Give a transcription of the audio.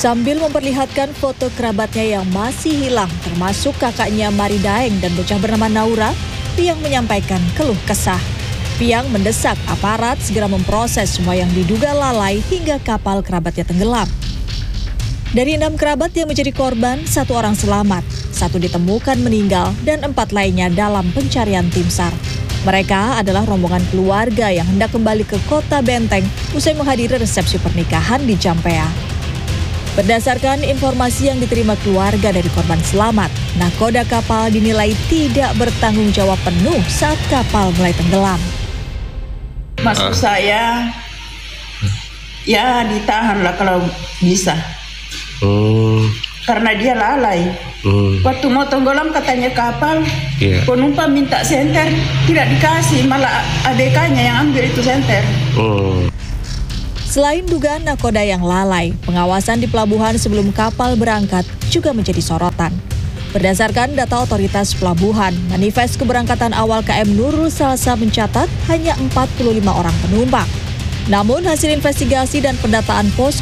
Sambil memperlihatkan foto kerabatnya yang masih hilang, termasuk kakaknya Mari Daeng dan bocah bernama Naura, Piang menyampaikan keluh kesah. Piang mendesak aparat segera memproses semua yang diduga lalai hingga kapal kerabatnya tenggelam. Dari 6 kerabat yang menjadi korban, 1 orang selamat, 1 ditemukan meninggal, dan 4 lainnya dalam pencarian tim SAR. Mereka adalah rombongan keluarga yang hendak kembali ke Kota Benteng usai menghadiri resepsi pernikahan di Jampea. Berdasarkan informasi yang diterima keluarga dari korban selamat, nakoda kapal dinilai tidak bertanggung jawab penuh saat kapal mulai tenggelam. Maksud saya, ya ditahanlah kalau bisa. Karena dia lalai. Waktu mau tenggelam katanya kapal, penumpang minta senter, tidak dikasih, malah ABK-nya yang ambil itu senter. Selain dugaan nakoda yang lalai, pengawasan di pelabuhan sebelum kapal berangkat juga menjadi sorotan. Berdasarkan data otoritas pelabuhan, manifest keberangkatan awal KM Nurul Salsa mencatat hanya 45 orang penumpang. Namun hasil investigasi dan pendataan pos